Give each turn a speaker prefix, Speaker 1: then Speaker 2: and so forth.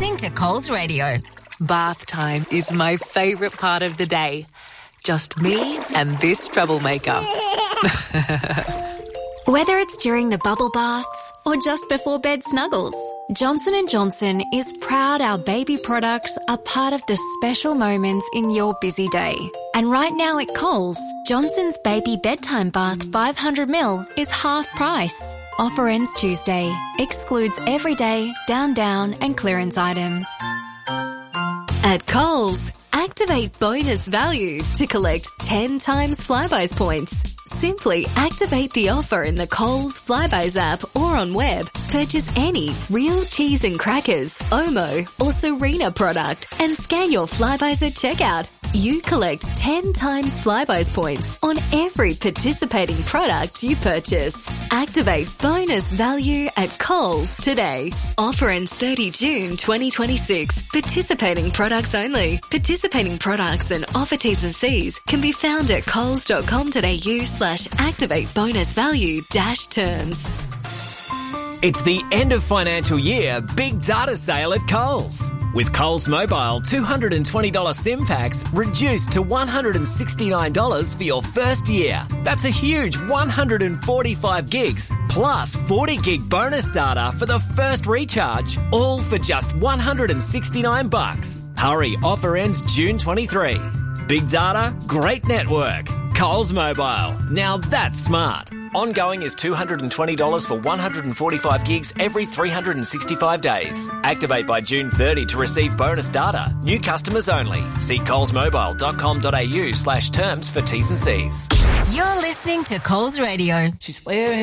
Speaker 1: listening to Coles Radio.
Speaker 2: Bath time is my favourite part of the day. Just me and this troublemaker.
Speaker 3: Whether it's during the bubble baths or just before bed snuggles, Johnson & Johnson is proud our baby products are part of the special moments in your busy day. And right now at Coles, Johnson's Baby Bedtime Bath 500ml is half price. Offer ends Tuesday. Excludes everyday, down and clearance items. At Coles, activate bonus value to collect 10 times Flybuys points. Simply activate the offer in the Coles Flybuys app or on web. Purchase any real cheese and crackers, Omo or Serena product and scan your Flybuys at checkout. You collect 10 times Flybuys points on every participating product you purchase. Activate bonus value at Coles today. Offer ends 30 June 2026. Participating products only. Participating products and offer T's and C's can be found at coles.com.au/activate bonus value -terms.
Speaker 4: It's the end of financial year big data sale at Coles. With Coles Mobile $220 SIM packs reduced to $169 for your first year. That's a huge 145 gigs plus 40 gig bonus data for the first recharge, all for just $169. Hurry, offer ends June 23. Big data, great network. Coles Mobile. Now that's smart. Ongoing is $220 for 145 gigs every 365 days. Activate by June 30 to receive bonus data. New customers only. See colesmobile.com.au/terms for T's and C's.
Speaker 1: You're listening to Coles Radio.
Speaker 5: She's wearing